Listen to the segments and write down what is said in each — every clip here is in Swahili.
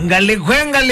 Ngaliko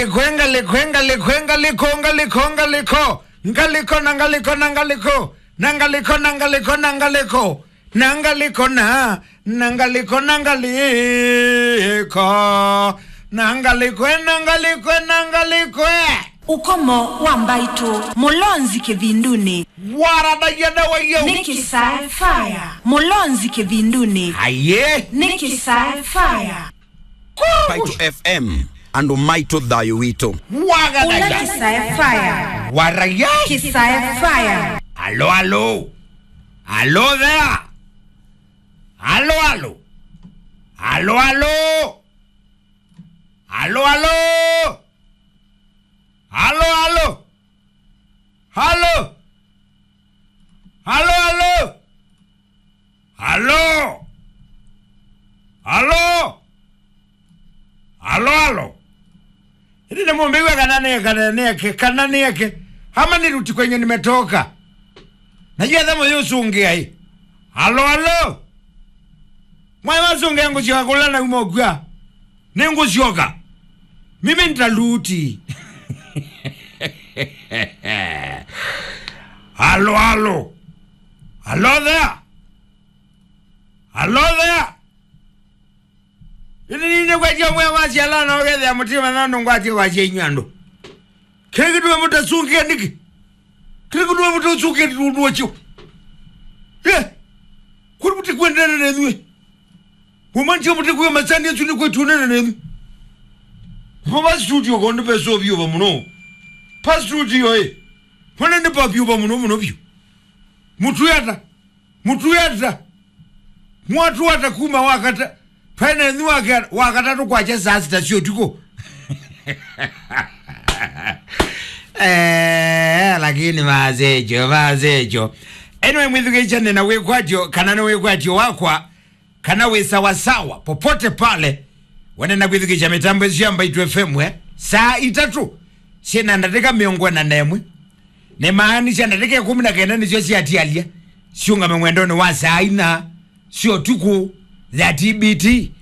Ukomo wambaitu Mulonzi kivinduni Warada yada wayo Niki Sci-Fi Mulonzi kivinduni Aye Niki Sci-Fi Paito FM Ando maito dayo wito Wagada Niki Sci-Fi Waraya Niki Sci-Fi Hello hello Hello there Hello hello Hello hello Hello hello Hello, hello. Hello. Hello, hello. Hello. Hello. Hello, hello. Hili na mwambiwa kanani yake. Hama niruti kwenye nimetoka. Najua dhamo yusu ungia hii. Hello, hello. Mwa sunge yangu chiwa kulana umogua. Nengu sioka. Mimi nitaluti. Hello, hello. Hello there. Hello there. Ini kwa jamwe wasi ala na ogede ya mutima nando ngwati kwa chenyando. Kile kitu mutasungia niki. Kile kitu mutasungia nduwa chiu. Kuri muti kwendana na nduwe. Umanchi muti kwa masani ya chuni kwa tunana na nduwe. Mwa studio kwa nduwe sovyo wa muno. Pass through to you. When the pop you muno view. Mutuyata. Mwatu watakuma wakata. Pene ni wakata tu kwa chesa stasio tuko. Lakini mazejo. Anyway, mwithuke na wekwajo, kanana wekwajo wakwa, kana we sawa popote pale. Wanena kwithuke mitambo shamba itu FM saa itatu. Sina nataka miongwana nemwe. Ne maanisha nataka 19 nisio si atialia. Siunga mwendoni wa saa ina sio tuku za TBT.